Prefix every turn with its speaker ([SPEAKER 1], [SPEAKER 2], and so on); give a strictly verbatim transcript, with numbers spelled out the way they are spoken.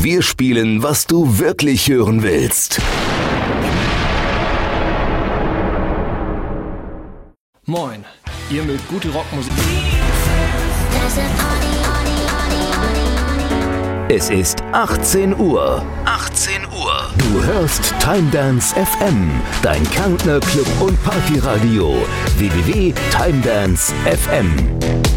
[SPEAKER 1] Wir spielen, was du wirklich hören willst.
[SPEAKER 2] Moin, ihr mögt gute Rockmusik.
[SPEAKER 1] Es ist achtzehn Uhr. achtzehn Uhr. Du hörst TimeDance F M, dein Kärntner Club- und Partyradio. w w w punkt timedance punkt f m